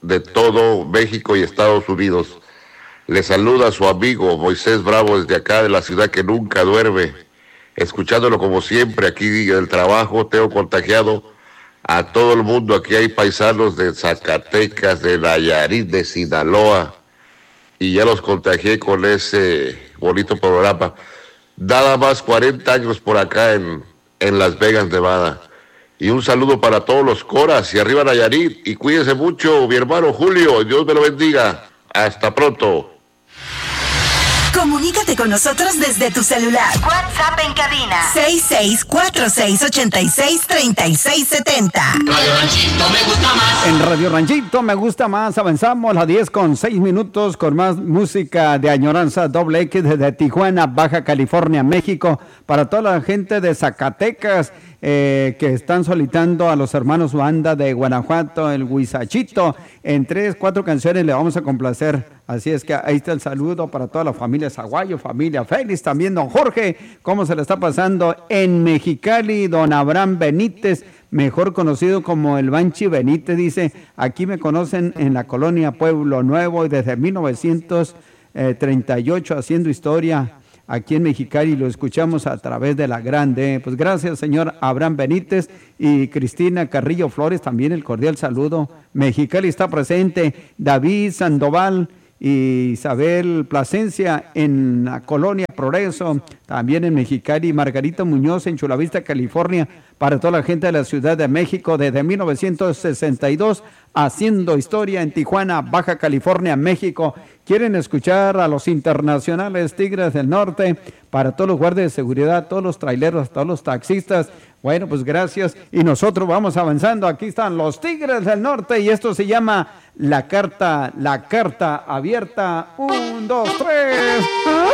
de todo México y Estados Unidos. Le saluda a su amigo Moisés Bravo desde acá de la ciudad que nunca duerme, escuchándolo como siempre aquí en el trabajo. Tengo contagiado a todo el mundo. Aquí hay paisanos de Zacatecas, de Nayarit, de Sinaloa, y ya los contagié con ese bonito programa. Nada más 40 años por acá en Las Vegas, Nevada. Y un saludo para todos los coras y arriba Nayarit. Y cuídese mucho, mi hermano Julio. Dios me lo bendiga. Hasta pronto. Comunícate con nosotros desde tu celular. WhatsApp en cabina 6646863670. Radio Ranchito me gusta más. En Radio Ranchito me gusta más. Avanzamos a 10:06 con más música de añoranza doble X desde Tijuana, Baja California, México. Para toda la gente de Zacatecas que están solicitando a los hermanos Banda de Guanajuato, el Huizachito. En 3-4 canciones le vamos a complacer. Así es que ahí está el saludo para toda la familia Zaguayo, familia Félix, también don Jorge. ¿Cómo se le está pasando en Mexicali? Don Abraham Benítez, mejor conocido como el Banchi Benítez, dice: aquí me conocen en la colonia Pueblo Nuevo y desde 1938 haciendo historia aquí en Mexicali, lo escuchamos a través de la grande. Pues gracias, señor Abraham Benítez. Y Cristina Carrillo Flores, también el cordial saludo. Mexicali está presente. David Sandoval y Isabel Plasencia en la colonia Progreso, también en Mexicali. Margarita Muñoz en Chula Vista, California, para toda la gente de la Ciudad de México desde 1962, haciendo historia en Tijuana, Baja California, México. Quieren escuchar a los internacionales Tigres del Norte, para todos los guardias de seguridad, todos los traileros, todos los taxistas. Bueno, pues gracias. Y nosotros vamos avanzando. Aquí están los Tigres del Norte y esto se llama La Carta Abierta. 1, 2, 3.